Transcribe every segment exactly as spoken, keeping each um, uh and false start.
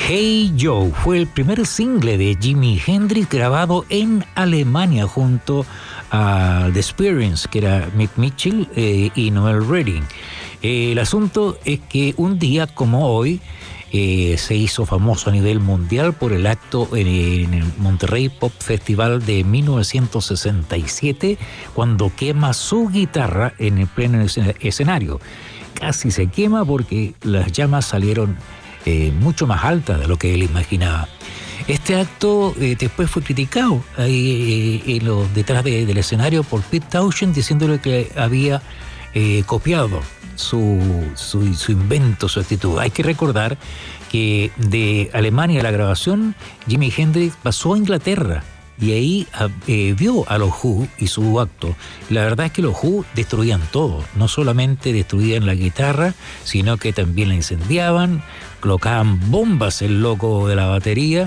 Hey Joe fue el primer single de Jimi Hendrix grabado en Alemania junto a The Experience, que era Mick Mitchell eh, y Noel Redding. Eh, el asunto es que un día como hoy eh, se hizo famoso a nivel mundial por el acto en, en el Monterrey Pop Festival de mil novecientos sesenta y siete, cuando quema su guitarra en el pleno escenario. Casi se quema porque las llamas salieron Eh, mucho más alta de lo que él imaginaba. Este acto eh, después fue criticado ahí eh, en lo, detrás de, del escenario por Pete Townshend, diciéndole que había eh, copiado su, su, su invento, su actitud. Hay que recordar que de Alemania a la grabación, Jimi Hendrix pasó a Inglaterra y ahí eh, vio a los Who y su acto. La verdad es que los Who destruían todo, no solamente destruían la guitarra, sino que también la incendiaban, colocaban bombas el loco de la batería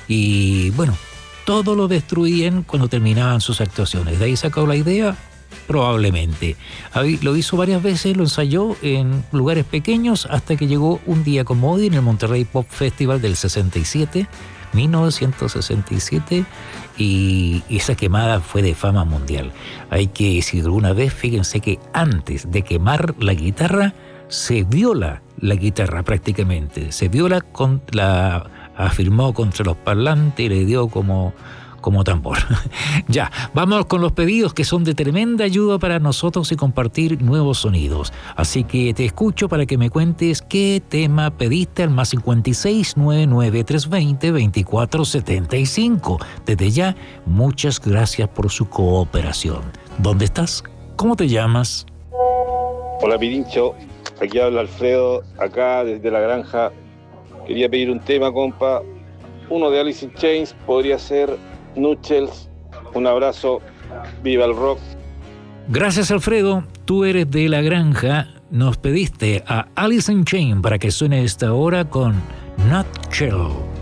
y bueno, todo lo destruían cuando terminaban sus actuaciones. ¿De ahí sacó la idea? Probablemente. Lo hizo varias veces, lo ensayó en lugares pequeños hasta que llegó un día como hoy en el Monterrey Pop Festival del sesenta y siete, mil novecientos sesenta y siete, y esa quemada fue de fama mundial. Hay que decir una vez, fíjense que antes de quemar la guitarra se viola la guitarra prácticamente, se viola, con, la afirmó contra los parlantes y le dio como, como tambor. Ya, vamos con los pedidos que son de tremenda ayuda para nosotros y compartir nuevos sonidos. Así que te escucho para que me cuentes qué tema pediste al más cincuenta y seis, noventa y nueve, trescientos veinte, veinticuatro setenta y cinco. Desde ya, muchas gracias por su cooperación. ¿Dónde estás? ¿Cómo te llamas? Hola Pirincho, aquí habla Alfredo, acá desde la granja. Quería pedir un tema, compa. Uno de Alice in Chains, podría ser Nutchells. Un abrazo, viva el rock. Gracias Alfredo, tú eres de la granja. Nos pediste a Alice in Chains para que suene esta hora con Nutshell.